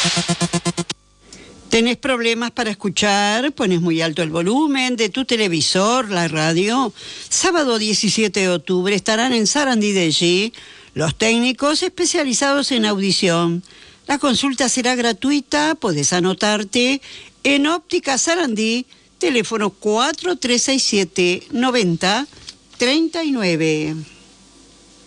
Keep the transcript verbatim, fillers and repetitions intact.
¿Tenés problemas para escuchar? ¿Pones muy alto el volumen de tu televisor, la radio? Sábado diecisiete de octubre estarán en Sarandí de G los técnicos especializados en audición. La consulta será gratuita, podés anotarte en Óptica Sarandí, teléfono cuatro tres seis siete, noventa, treinta y nueve.